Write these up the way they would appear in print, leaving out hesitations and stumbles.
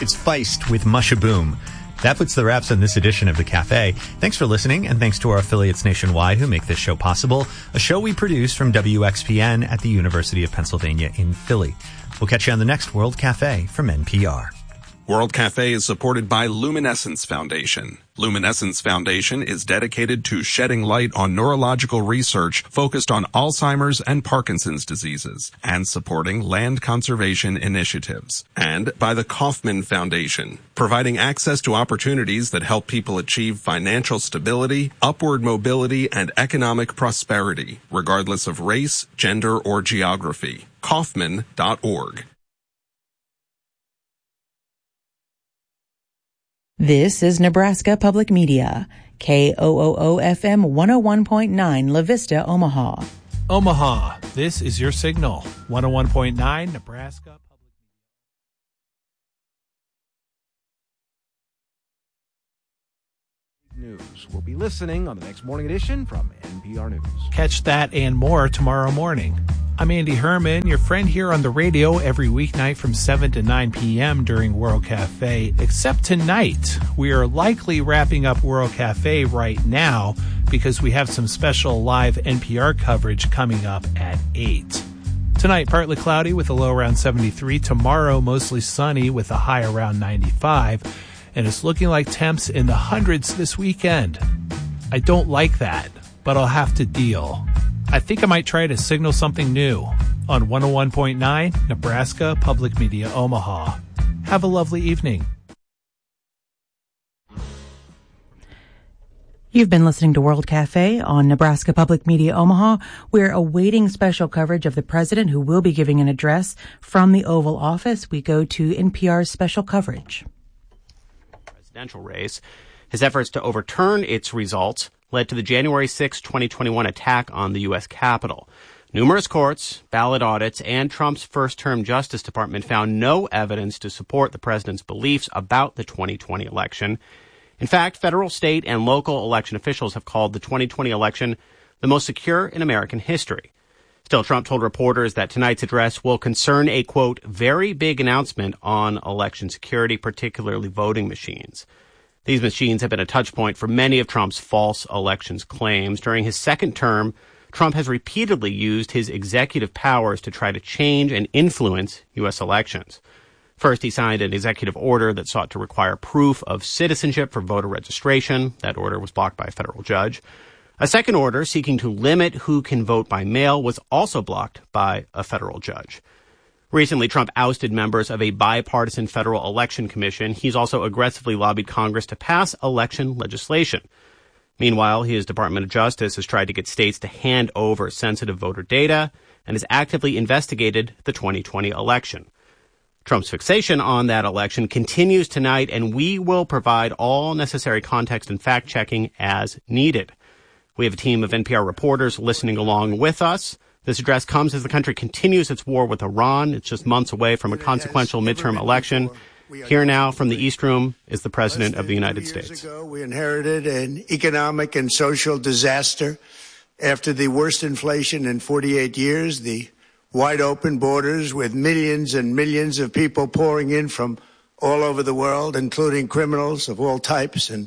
It's Feist with Mushaboom. That puts the wraps on this edition of The Cafe. Thanks for listening, and thanks to our affiliates nationwide who make this show possible, a show we produce from WXPN at the University of Pennsylvania in Philly. We'll catch you on the next World Cafe from NPR. World Cafe is supported by Luminescence Foundation. Luminescence Foundation is dedicated to shedding light on neurological research focused on Alzheimer's and Parkinson's diseases and supporting land conservation initiatives. And by the Kauffman Foundation, providing access to opportunities that help people achieve financial stability, upward mobility, and economic prosperity, regardless of race, gender, or geography. Kauffman.org. This is Nebraska Public Media, KOOO-FM 101.9 La Vista, Omaha. Omaha, this is your signal, 101.9 Nebraska Public Media. News. We'll be listening on the next morning edition from NPR News. Catch that and more tomorrow morning. I'm Andy Herman, your friend here on the radio every weeknight from 7 to 9 p.m. during World Cafe, except tonight. We are likely wrapping up World Cafe right now because we have some special live NPR coverage coming up at 8. Tonight, partly cloudy with a low around 73. Tomorrow, mostly sunny with a high around 95. And it's looking like temps in the hundreds this weekend. I don't like that, but I'll have to deal. I think I might try to signal something new on 101.9 Nebraska Public Media Omaha. Have a lovely evening. You've been listening to World Cafe on Nebraska Public Media Omaha. We're awaiting special coverage of the president who will be giving an address from the Oval Office. We go to NPR's special coverage. Presidential race. His efforts to overturn its results led to the January 6, 2021 attack on the U.S. Capitol. Numerous courts, ballot audits, and Trump's first-term Justice Department found no evidence to support the president's beliefs about the 2020 election. In fact, federal, state, and local election officials have called the 2020 election the most secure in American history. Still, Trump told reporters that tonight's address will concern a, quote, very big announcement on election security, particularly voting machines. These machines have been a touch point for many of Trump's false elections claims. During his second term, Trump has repeatedly used his executive powers to try to change and influence U.S. elections. First, he signed an executive order that sought to require proof of citizenship for voter registration. That order was blocked by a federal judge. A second order seeking to limit who can vote by mail was also blocked by a federal judge. Recently, Trump ousted members of a bipartisan federal election commission. He's also aggressively lobbied Congress to pass election legislation. Meanwhile, his Department of Justice has tried to get states to hand over sensitive voter data and has actively investigated the 2020 election. Trump's fixation on that election continues tonight, and we will provide all necessary context and fact-checking as needed. We have a team of NPR reporters listening along with us. This address comes as the country continues its war with Iran. It's just months away from a consequential midterm election. Here now from the East Room is the President of the United States. Years ago, we inherited an economic and social disaster. After the worst inflation in 48 years, the wide open borders with millions and millions of people pouring in from all over the world, including criminals of all types, and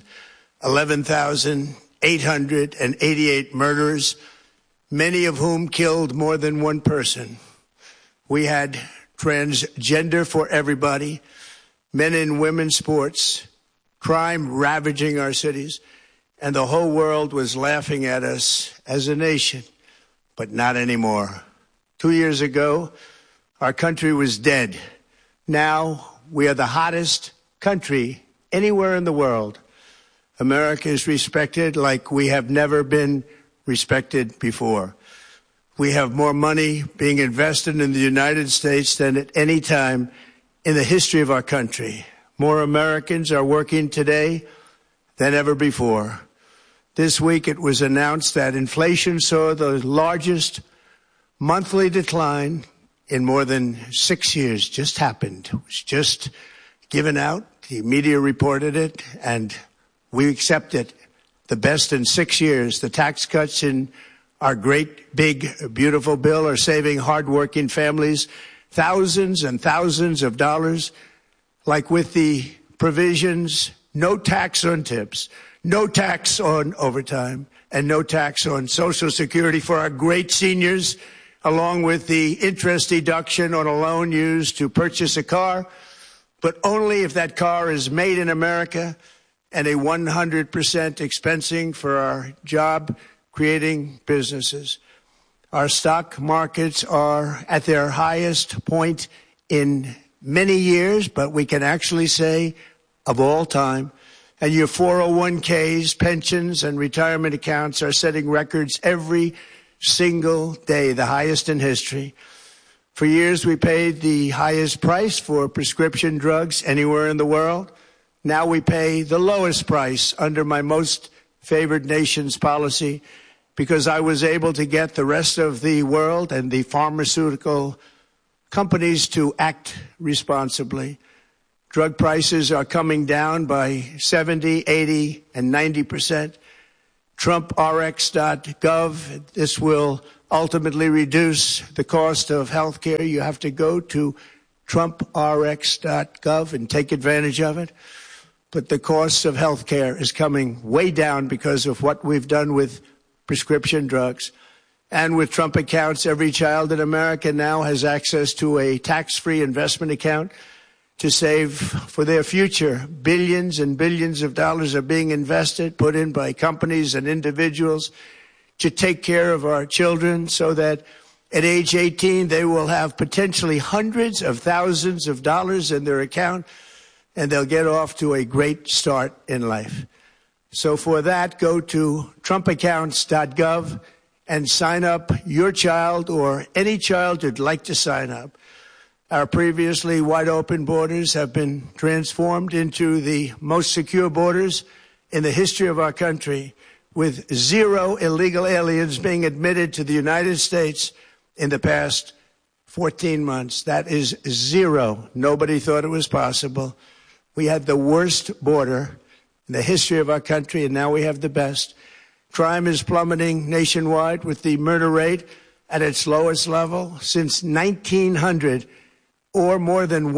11,888 murderers, many of whom killed more than one person. We had transgender for everybody, men and women sports, crime ravaging our cities, and the whole world was laughing at us as a nation, but not anymore. 2 years ago, our country was dead. Now we are the hottest country anywhere in the world. America is respected like we have never been respected before. We have more money being invested in the United States than at any time in the history of our country. More Americans are working today than ever before. This week it was announced that inflation saw the largest monthly decline in more than 6 years. Just happened. It was just given out. The media reported it, and we accept it. The best in 6 years. The tax cuts in our great, big, beautiful bill are saving hardworking families thousands and thousands of dollars. like with the provisions, no tax on tips, no tax on overtime, and no tax on Social Security for our great seniors, along with the interest deduction on a loan used to purchase a car, but only if that car is made in America, and a 100% expensing for our job-creating businesses. Our stock markets are at their highest point in many years, but we can actually say of all time. And your 401ks, pensions, and retirement accounts are setting records every single day, the highest in history. For years, we paid the highest price for prescription drugs anywhere in the world. Now we pay the lowest price under my most favored nation's policy because I was able to get the rest of the world and the pharmaceutical companies to act responsibly. Drug prices are coming down by 70, 80, and 90%. TrumpRx.gov, this will ultimately reduce the cost of health care. You have to go to TrumpRx.gov and take advantage of it. But the cost of health care is coming way down because of what we've done with prescription drugs. And with Trump accounts, every child in America now has access to a tax-free investment account to save for their future. Billions and billions of dollars are being invested, put in by companies and individuals to take care of our children so that at age 18, they will have potentially hundreds of thousands of dollars in their account, and they'll get off to a great start in life. So for that, go to TrumpAccounts.gov and sign up your child or any child who'd like to sign up. Our previously wide open borders have been transformed into the most secure borders in the history of our country, with 0 illegal aliens being admitted to the United States in the past 14 months. That is 0. Nobody thought it was possible. We had the worst border in the history of our country, and now we have the best. Crime is plummeting nationwide, with the murder rate at its lowest level since 1900, or more than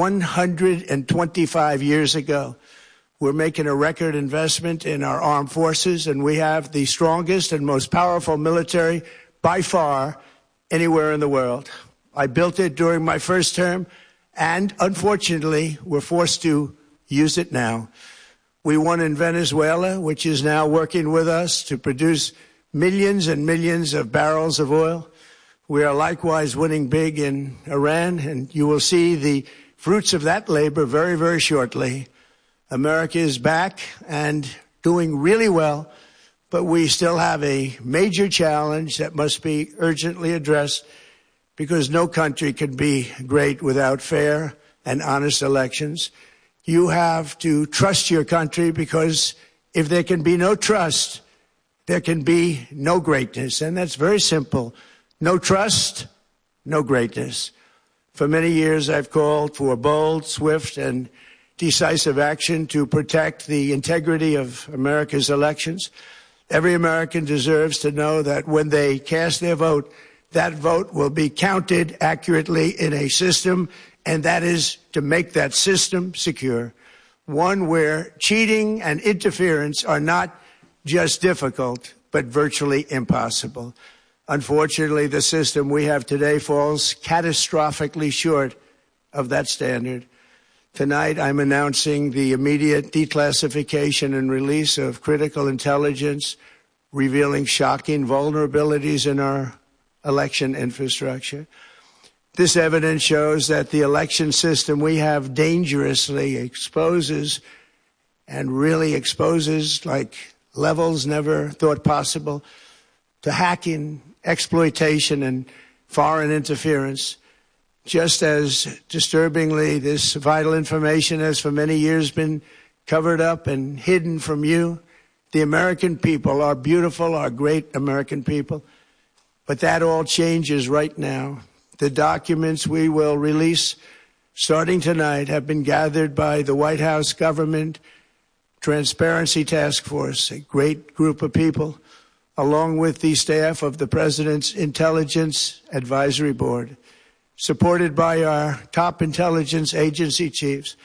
125 years ago. We're making a record investment in our armed forces, and we have the strongest and most powerful military by far anywhere in the world. I built it during my first term, and unfortunately, we're forced to use it now. We won in Venezuela, which is now working with us to produce millions and millions of barrels of oil. We are likewise winning big in Iran, and you will see the fruits of that labor very, very shortly. America is back and doing really well, but we still have a major challenge that must be urgently addressed, because no country can be great without fair and honest elections. You have to trust your country, because if there can be no trust, there can be no greatness. And that's very simple. No trust, no greatness. For many years, I've called for bold, swift, and decisive action to protect the integrity of America's elections. Every American deserves to know that when they cast their vote, that vote will be counted accurately in a system, and that is to make that system secure. One where cheating and interference are not just difficult, but virtually impossible. Unfortunately, the system we have today falls catastrophically short of that standard. Tonight, I'm announcing the immediate declassification and release of critical intelligence revealing shocking vulnerabilities in our election infrastructure. This evidence shows that the election system we have dangerously exposes, and really exposes like levels never thought possible, to hacking, exploitation, and foreign interference. Just as disturbingly, this vital information has for many years been covered up and hidden from you. The American people are beautiful, our great American people. But that all changes right now. The documents we will release starting tonight have been gathered by the White House Government Transparency Task Force, a great group of people, along with the staff of the President's Intelligence Advisory Board, supported by our top intelligence agency chiefs,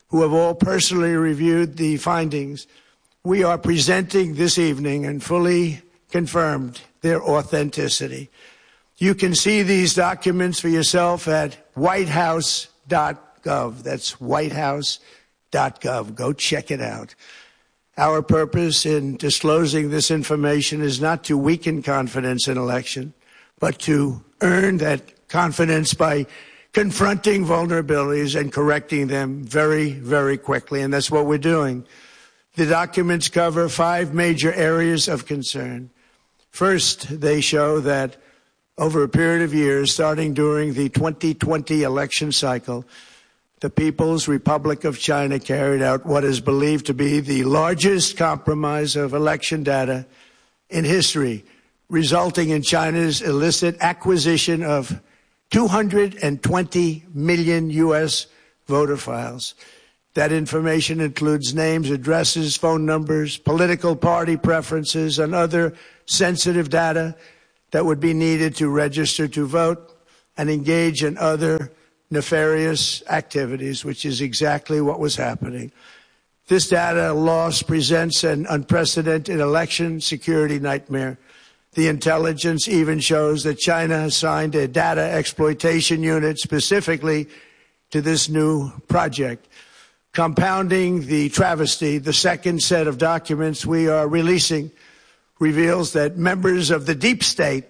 who have all personally reviewed the findings, we are presenting this evening and fully confirmed their authenticity. You can see these documents for yourself at whitehouse.gov. That's whitehouse.gov. Go check it out. Our purpose in disclosing this information is not to weaken confidence in election, but to earn that confidence by confronting vulnerabilities and correcting them very, very quickly. And that's what we're doing. The documents cover 5 major areas of concern. First, they show that over a period of years, starting during the 2020 election cycle, the People's Republic of China carried out what is believed to be the largest compromise of election data in history, resulting in China's illicit acquisition of 220 million U.S. voter files. That information includes names, addresses, phone numbers, political party preferences, and other sensitive data that would be needed to register to vote and engage in other nefarious activities, which is exactly what was happening. This data loss presents an unprecedented election security nightmare. The intelligence even shows that China has signed a data exploitation unit specifically to this new project. Compounding the travesty, the second set of documents we are releasing reveals that members of the deep state